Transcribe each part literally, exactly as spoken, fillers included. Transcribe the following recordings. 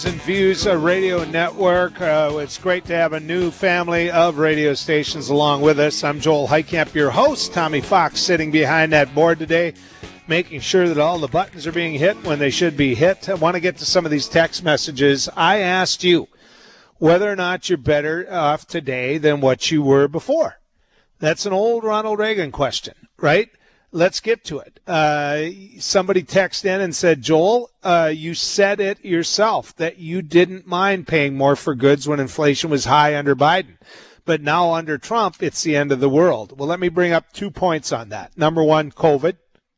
And Views uh, Radio Network. Uh, it's great to have a new family of radio stations along with us. I'm Joel Heitkamp, your host. Tommy Fox sitting behind that board today, making sure that all the buttons are being hit when they should be hit. I want to get to some of these text messages. I asked you whether or not you're better off today than what you were before. That's an old Ronald Reagan question, right? Let's get to it. Uh, somebody texted in and said, Joel, uh, you said it yourself that you didn't mind paying more for goods when inflation was high under Biden. But now under Trump, it's the end of the world. Well, let me bring up two points on that. Number one, COVID.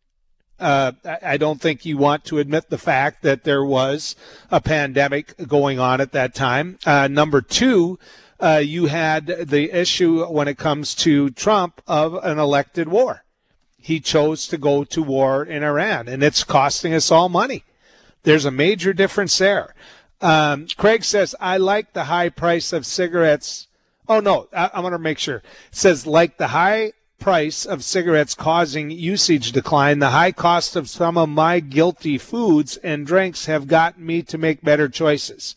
Uh, I don't think you want to admit the fact that there was a pandemic going on at that time. Uh, number two, uh, you had the issue when it comes to Trump of an elected war. He chose to go to war in Iran, and it's costing us all money. There's a major difference there. Um, Craig says, I like the high price of cigarettes. Oh, no, I, I'm going to make sure. It says, like the high price of cigarettes causing usage decline, the high cost of some of my guilty foods and drinks have gotten me to make better choices.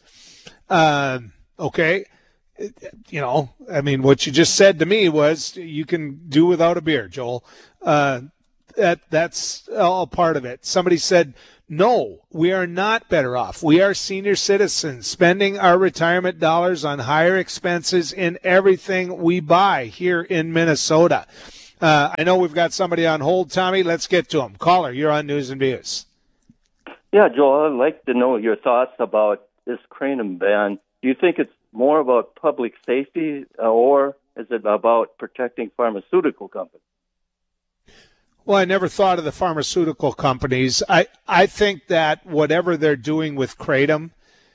Um, okay. You know, I mean, what you just said to me was you can do without a beer, Joel. Uh, that that's all part of it. Somebody said, no, we are not better off. We are senior citizens spending our retirement dollars on higher expenses in everything we buy here in Minnesota. Uh, I know we've got somebody on hold, Tommy. Let's get to him. Caller, you're on News and Views. Yeah, Joel, I'd like to know your thoughts about this kratom ban. Do you think it's more about public safety, or is it about protecting pharmaceutical companies? Well, I never thought of the pharmaceutical companies. I, I think that whatever they're doing with kratom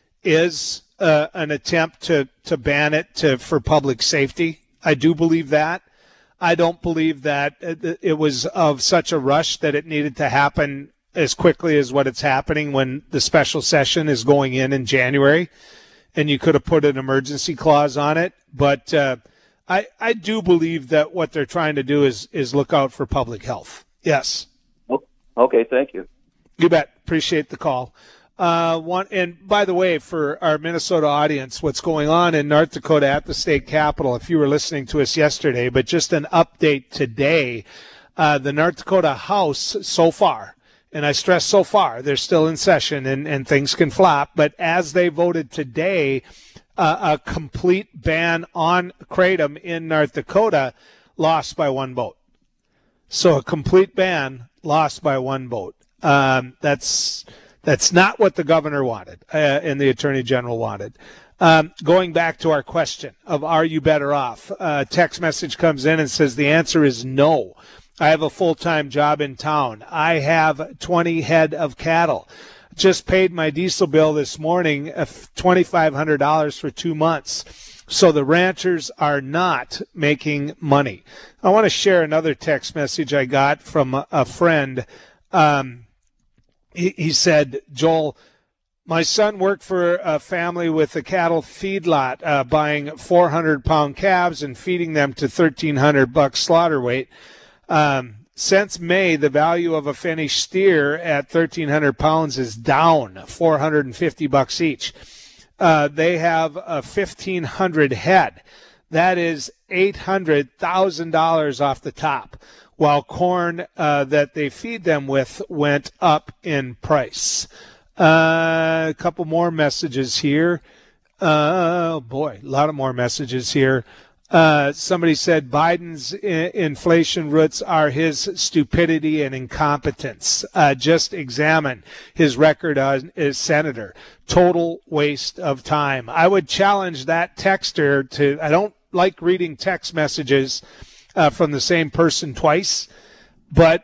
is uh, an attempt to, to ban it to for public safety. I do believe that. I don't believe that it was of such a rush that it needed to happen as quickly as what it's happening when the special session is going in in January. And you could have put an emergency clause on it. But uh, I, I do believe that what they're trying to do is, is look out for public health. Yes. Okay, thank you. You bet. Appreciate the call. Uh, one, and by the way, for our Minnesota audience, what's going on in North Dakota at the state capitol, if you were listening to us yesterday, but just an update today, uh, the North Dakota House so far, and I stress so far, they're still in session and, and things can flop. But as they voted today, uh, a complete ban on kratom in North Dakota lost by one vote. So a complete ban lost by one vote. Um, that's that's not what the governor wanted uh, and the attorney general wanted. Um, going back to our question of are you better off? A text message comes in and says the answer is no. I have a full-time job in town. I have twenty head of cattle. Just paid my diesel bill this morning, two thousand five hundred dollars for two months. So the ranchers are not making money. I want to share another text message I got from a, a friend. Um, he, he said, Joel, my son worked for a family with a cattle feedlot, uh, buying four hundred pound calves and feeding them to thirteen hundred bucks slaughter weight. Um, since May, the value of a finished steer at thirteen hundred pounds is down four hundred fifty bucks each. Uh, they have a fifteen hundred head. That is eight hundred thousand dollars off the top, while corn uh, that they feed them with went up in price. Uh, a couple more messages here. Uh, oh, boy, a lot of more messages here. Uh, somebody said Biden's I- inflation roots are his stupidity and incompetence. Uh, just examine his record as, as senator. Total waste of time. I would challenge that texter to, I don't like reading text messages uh, from the same person twice, but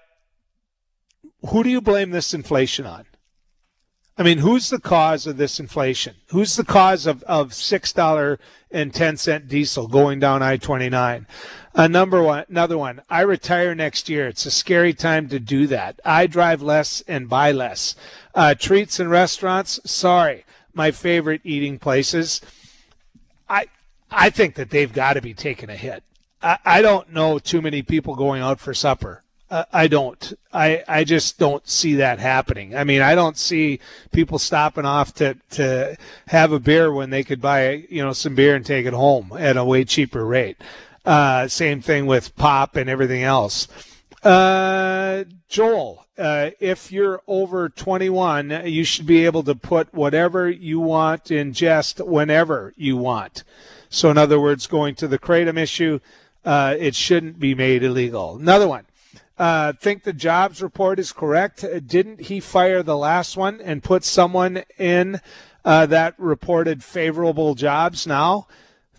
who do you blame this inflation on? I mean, who's the cause of this inflation? Who's the cause of, of six dollars and ten cents diesel going down I twenty-nine? Uh, number one, another one, I retire next year. It's a scary time to do that. I drive less and buy less. Uh, treats and restaurants, sorry, my favorite eating places. I I think that they've got to be taking a hit. I, I don't know too many people going out for supper. Uh, I don't. I, I just don't see that happening. I mean, I don't see people stopping off to, to have a beer when they could buy, you know, some beer and take it home at a way cheaper rate. Uh, same thing with pop and everything else. Uh, Joel, uh, if you're over twenty-one, you should be able to put whatever you want in jest whenever you want. So in other words, going to the Kratom issue, uh, it shouldn't be made illegal. Another one. Uh, think the jobs report is correct. Didn't he fire the last one and put someone in uh, that reported favorable jobs now?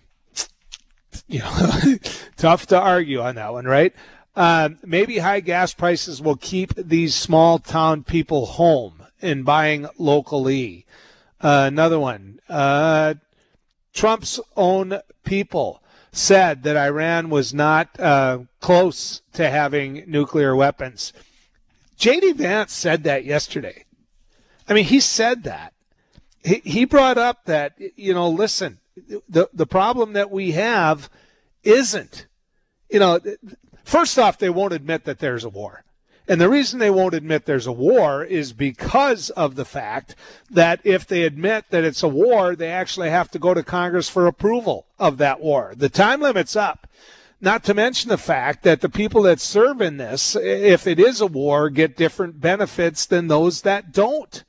You know, tough to argue on that one, right? Uh, maybe high gas prices will keep these small town people home in buying locally. Uh, another one. Uh, Trump's own people said that Iran was not uh, close to having nuclear weapons. J D Vance said that yesterday. I mean, he said that. He, he brought up that, you know, listen, the, the problem that we have isn't, you know, first off, they won't admit that there's a war. And the reason they won't admit there's a war is because of the fact that if they admit that it's a war, they actually have to go to Congress for approval of that war. The time limit's up. Not to mention the fact that the people that serve in this, if it is a war, get different benefits than those that don't.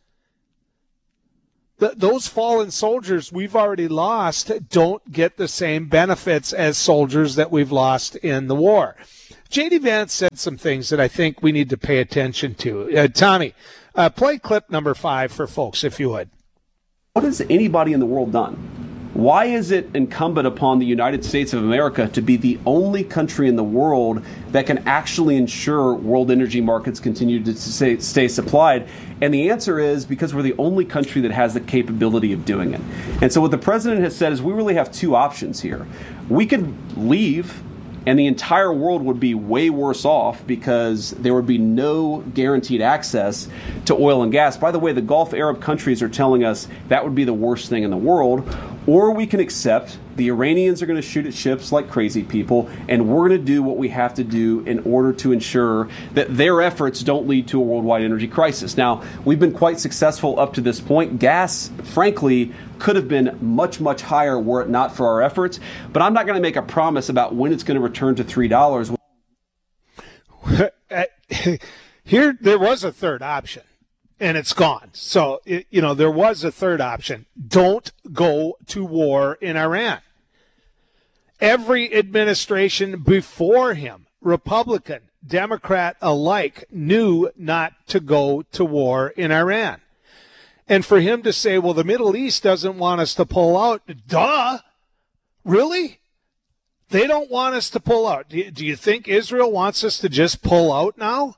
The, those fallen soldiers we've already lost don't get the same benefits as soldiers that we've lost in the war. J D Vance said some things that I think we need to pay attention to. Uh, Tommy, uh, play clip number five for folks, if you would. What has anybody in the world done? Why is it incumbent upon the United States of America to be the only country in the world that can actually ensure world energy markets continue to stay, stay supplied? And the answer is because we're the only country that has the capability of doing it. And so what the president has said is we really have two options here. We could leave, and the entire world would be way worse off because there would be no guaranteed access to oil and gas. By the way, the Gulf Arab countries are telling us that would be the worst thing in the world. Or we can accept the Iranians are going to shoot at ships like crazy people, and we're going to do what we have to do in order to ensure that their efforts don't lead to a worldwide energy crisis. Now, we've been quite successful up to this point. Gas, frankly, could have been much, much higher were it not for our efforts. But I'm not going to make a promise about when it's going to return to three dollars. Here, there was a third option, and it's gone. So, it, you know, there was a third option. Don't go to war in Iran. Every administration before him, Republican, Democrat alike, knew not to go to war in Iran. And for him to say, well, the Middle East doesn't want us to pull out, duh, really? They don't want us to pull out. Do you, do you think Israel wants us to just pull out now?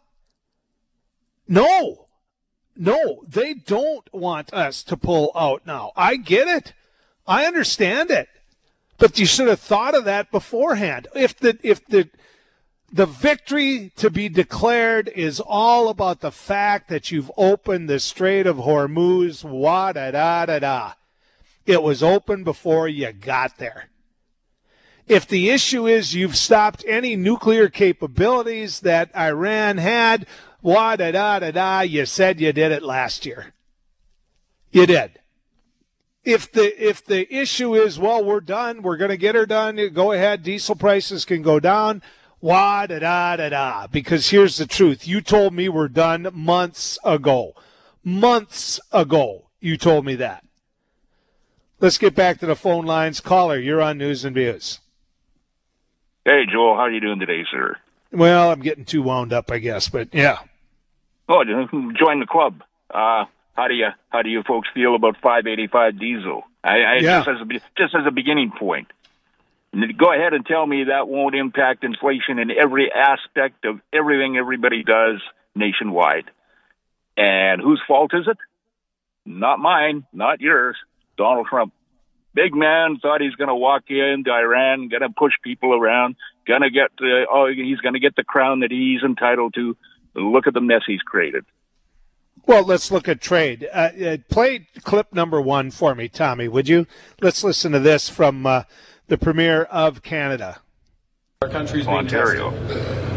No. No, they don't want us to pull out now. I get it. I understand it. But you should have thought of that beforehand. If the if the the victory to be declared is all about the fact that you've opened the Strait of Hormuz, wah da da da da. It was open before you got there. If the issue is you've stopped any nuclear capabilities that Iran had, wah da da da da, you said you did it last year. You did. If the if the issue is, well, we're done, we're going to get her done, go ahead, diesel prices can go down, wah da da da da. Because here's the truth. You told me we're done months ago. Months ago, you told me that. Let's get back to the phone lines. Caller, you're on News and Views. Hey, Joel, how are you doing today, sir? Well, I'm getting too wound up, I guess, but yeah. Oh, join the club. Uh, how do you how do you folks feel about five eighty-five diesel? I, I yeah. just as a just as a beginning point. Go ahead and tell me that won't impact inflation in every aspect of everything everybody does nationwide. And whose fault is it? Not mine, not yours. Donald Trump. Big man thought he's going to walk into Iran, going to push people around, going to get uh, oh he's going to get the crown that he's entitled to. Look at the mess he's created. Well, let's look at trade. Uh, uh, play clip number one for me, Tommy, would you? Let's listen to this from uh, the Premier of Canada. Our country's Ontario.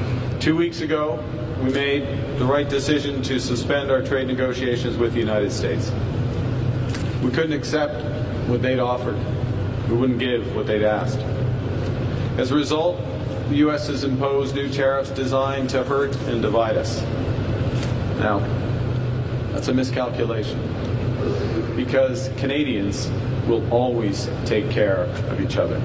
Two weeks ago, we made the right decision to suspend our trade negotiations with the United States. We couldn't accept what they'd offered. We wouldn't give what they'd asked. As a result, the U S has imposed new tariffs designed to hurt and divide us. Now, that's a miscalculation, because Canadians will always take care of each other.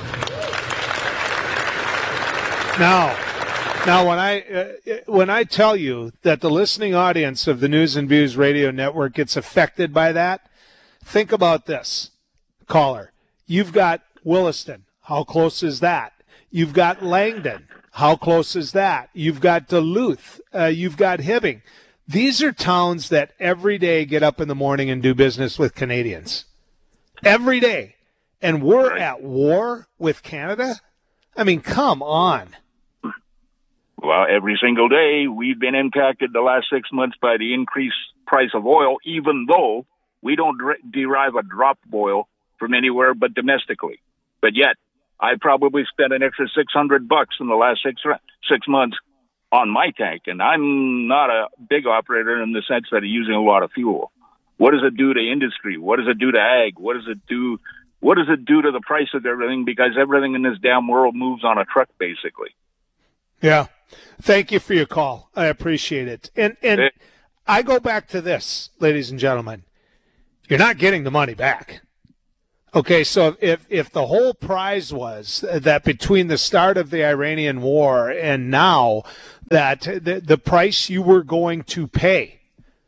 Now, now when I uh, when I tell you that the listening audience of the News and Views Radio Network gets affected by that, think about this, caller. You've got Williston. How close is that? You've got Langdon. How close is that? You've got Duluth. Uh, you've got Hibbing. These are towns that every day get up in the morning and do business with Canadians. Every day. And we're at war with Canada? I mean, come on. Well, every single day we've been impacted the last six months by the increased price of oil, even though we don't derive a drop of oil from anywhere but domestically. But yet, I probably spent an extra six hundred bucks in the last six six months on my tank, and I'm not a big operator in the sense that I'm using a lot of fuel. What does it do to industry? What does it do to ag? What does it do? What does it do to the price of everything? Because everything in this damn world moves on a truck, basically. Yeah. Thank you for your call. I appreciate it. And and hey. I go back to this, ladies and gentlemen. You're not getting the money back. Okay, so if if the whole prize was that between the start of the Iranian war and now that the, the price you were going to pay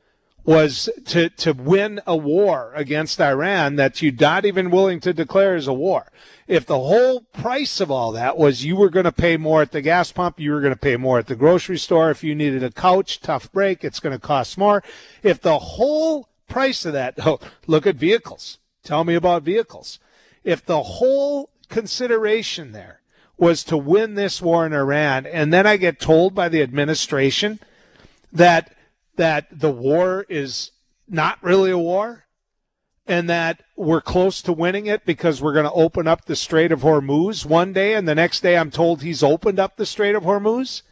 was to, to win a war against Iran that you're not even willing to declare as a war. If the whole price of all that was you were going to pay more at the gas pump, you were going to pay more at the grocery store. If you needed a couch, tough break, it's going to cost more. If the whole price of that, oh, look at vehicles. Tell me about vehicles. If the whole consideration there was to win this war in Iran, and then I get told by the administration that that the war is not really a war and that we're close to winning it because we're going to open up the Strait of Hormuz one day, and the next day I'm told he's opened up the Strait of Hormuz.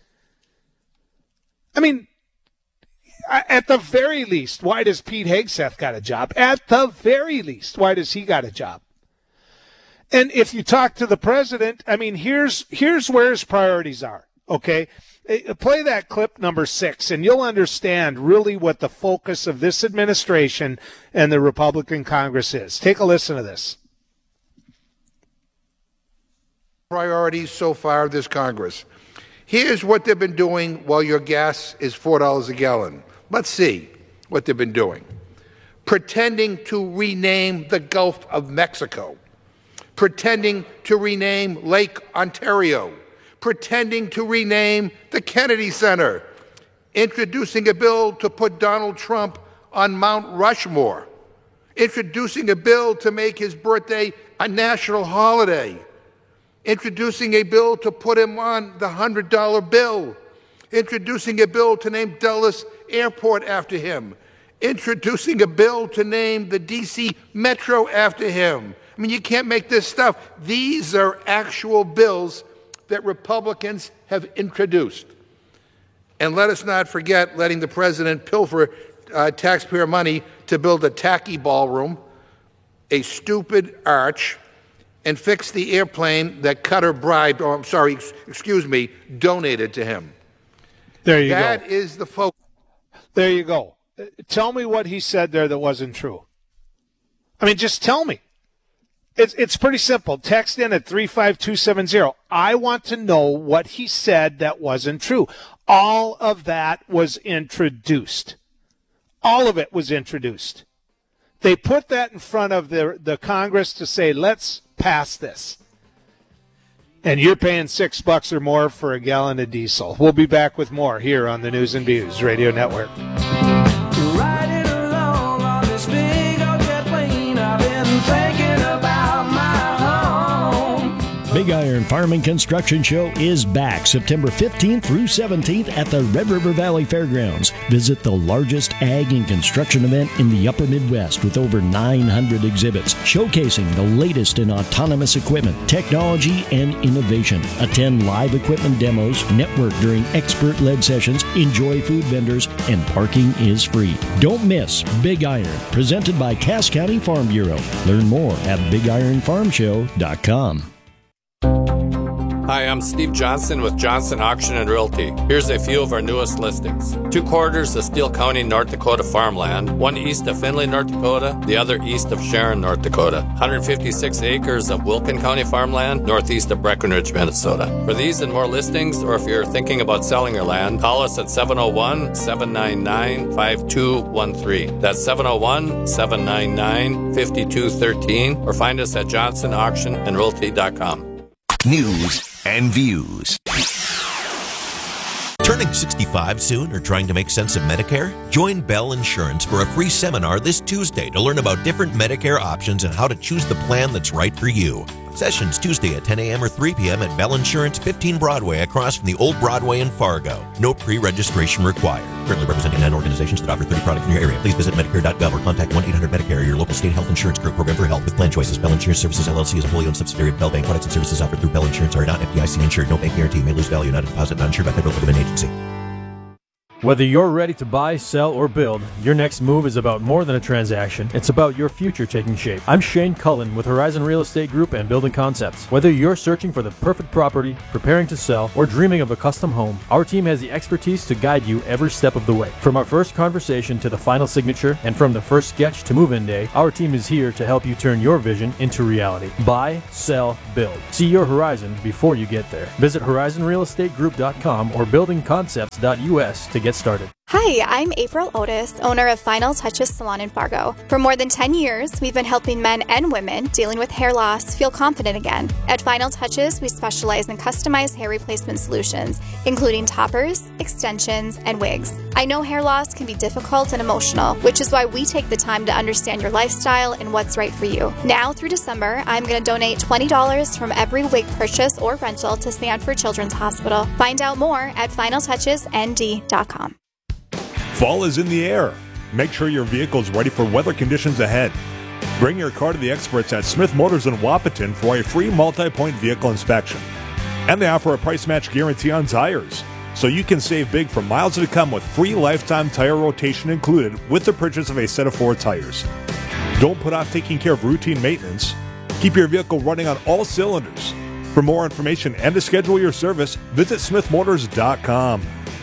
I mean, at the very least, why does Pete Hegseth got a job? At the very least, why does he got a job? And if you talk to the president, I mean, here's here's where his priorities are, okay? Play that clip number six, and you'll understand really what the focus of this administration and the Republican Congress is. Take a listen to this. Priorities so far of this Congress. Here's what they've been doing while your gas is four dollars a gallon. Let's see what they've been doing. Pretending to rename the Gulf of Mexico. Pretending to rename Lake Ontario. Pretending to rename the Kennedy Center. Introducing a bill to put Donald Trump on Mount Rushmore. Introducing a bill to make his birthday a national holiday. Introducing a bill to put him on the one hundred dollar bill. Introducing a bill to name Dulles Airport after him. Introducing a bill to name the D C Metro after him. I mean, you can't make this stuff. These are actual bills that Republicans have introduced. And let us not forget letting the president pilfer uh, taxpayer money to build a tacky ballroom, a stupid arch, and fix the airplane that Qatar bribed, or I'm sorry, excuse me, donated to him. There you that go. That is the focus. There you go. Tell me what he said there that wasn't true. I mean, just tell me. It's it's pretty simple. Text in at three five two seven zero. I want to know what he said that wasn't true. All of that was introduced. All of it was introduced. They put that in front of the, the Congress to say, let's pass this. And you're paying six bucks or more for a gallon of diesel. We'll be back with more here on the News and Views Radio Network. Riding along on this big old jet plane, I've been thinking about my home. Big Iron Farm and Construction Show is back September fifteenth through seventeenth at the Red River Valley Fairgrounds. Visit the largest ag and construction event in the upper Midwest with over nine hundred exhibits showcasing the latest in autonomous equipment, technology, and innovation. Attend live equipment demos, network during expert-led sessions, enjoy food vendors, and parking is free. Don't miss Big Iron, presented by Cass County Farm Bureau. Learn more at big iron farm show dot com. Hi, I'm Steve Johnson with Johnson Auction and Realty. Here's a few of our newest listings. Two quarters of Steele County, North Dakota farmland, one east of Findlay, North Dakota, the other east of Sharon, North Dakota. one hundred fifty-six acres of Wilkin County farmland, northeast of Breckenridge, Minnesota. For these and more listings, or if you're thinking about selling your land, call us at seven oh one, seven nine nine, five two one three. That's seven oh one, seven nine nine, five two one three, or find us at johnson auction and realty dot com. News and views. Turning sixty-five soon or trying to make sense of Medicare? Join Bell Insurance for a free seminar this Tuesday to learn about different Medicare options and how to choose the plan that's right for you. Sessions Tuesday at ten a.m. or three p.m. at Bell Insurance, fifteen Broadway, across from the old Broadway in Fargo. No pre-registration required. Currently representing nine organizations that offer thirty products in your area. Please visit Medicare dot gov or contact one eight hundred Medicare, your local state health insurance group program for help with plan choices. Bell Insurance Services, L L C is a wholly owned subsidiary of Bell Bank. Products and services offered through Bell Insurance are not F D I C insured. No bank guarantee. May lose value. Not a deposit. Not insured by federal government agency. Whether you're ready to buy, sell, or build, your next move is about more than a transaction. It's about your future taking shape. I'm Shane Cullen with Horizon Real Estate Group and Building Concepts. Whether you're searching for the perfect property, preparing to sell, or dreaming of a custom home, our team has the expertise to guide you every step of the way. From our first conversation to the final signature, and from the first sketch to move-in day, our team is here to help you turn your vision into reality. Buy, sell, build. See your horizon before you get there. Visit horizon real estate group dot com or building concepts dot U S to get started. Hi, I'm April Otis, owner of Final Touches Salon in Fargo. For more than ten years, we've been helping men and women dealing with hair loss feel confident again. At Final Touches, we specialize in customized hair replacement solutions, including toppers, extensions, and wigs. I know hair loss can be difficult and emotional, which is why we take the time to understand your lifestyle and what's right for you. Now through December, I'm going to donate twenty dollars from every wig purchase or rental to Sanford Children's Hospital. Find out more at final touches n d dot com. Fall is in the air. Make sure your vehicle is ready for weather conditions ahead. Bring your car to the experts at Smith Motors in Wapaton for a free multi-point vehicle inspection. And they offer a price match guarantee on tires, so you can save big for miles to come with free lifetime tire rotation included with the purchase of a set of four tires. Don't put off taking care of routine maintenance. Keep your vehicle running on all cylinders. For more information and to schedule your service, visit smith motors dot com.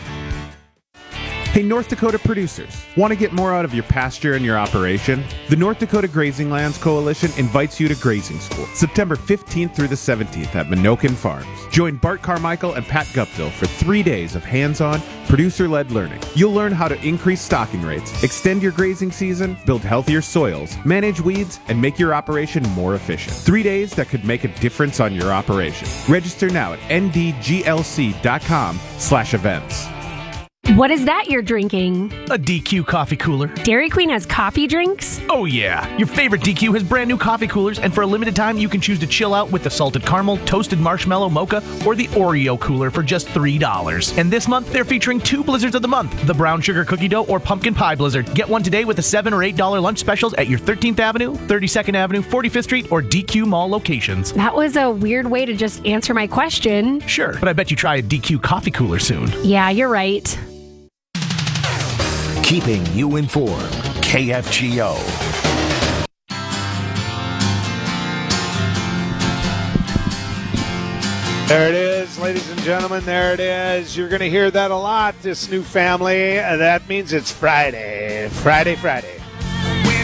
Hey, North Dakota producers, want to get more out of your pasture and your operation? The North Dakota Grazing Lands Coalition invites you to grazing school, September fifteenth through the seventeenth at Minokan Farms. Join Bart Carmichael and Pat Guptill for three days of hands-on, producer-led learning. You'll learn how to increase stocking rates, extend your grazing season, build healthier soils, manage weeds, and make your operation more efficient. Three days that could make a difference on your operation. Register now at n d g l c dot com slash events. What is that you're drinking? A D Q coffee cooler. Dairy Queen has coffee drinks? Oh yeah. Your favorite D Q has brand new coffee coolers, and for a limited time you can choose to chill out with the salted caramel, toasted marshmallow mocha, or the Oreo cooler for just three dollars. And this month they're featuring two blizzards of the month, the brown sugar cookie dough or pumpkin pie blizzard. Get one today with the seven or eight dollar lunch specials at your thirteenth Avenue, thirty-second Avenue, forty-fifth Street, or D Q Mall locations. That was a weird way to just answer my question. Sure, but I bet you try a D Q coffee cooler soon. Yeah, you're right. Keeping you informed. K F G O. There it is, ladies and gentlemen. There it is. You're going to hear that a lot, this new family. That means it's Friday. Friday, Friday.